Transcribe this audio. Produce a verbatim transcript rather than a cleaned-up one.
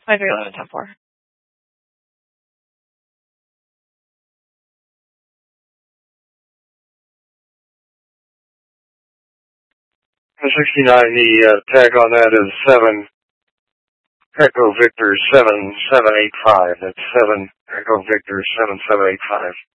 five three eleven ten four. sixty-nine, the uh, tag on that is seven Echo Victor seven seven eight five. That's seven Echo Victor seven seven eight five.